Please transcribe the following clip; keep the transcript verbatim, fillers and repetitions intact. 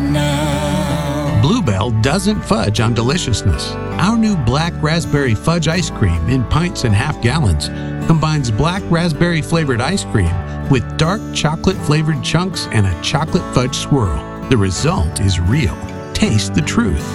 now. Bluebell doesn't fudge on deliciousness. Our new black raspberry fudge ice cream in pints and half gallons combines black raspberry flavored ice cream with dark chocolate flavored chunks and a chocolate fudge swirl. The result is real. Taste the truth.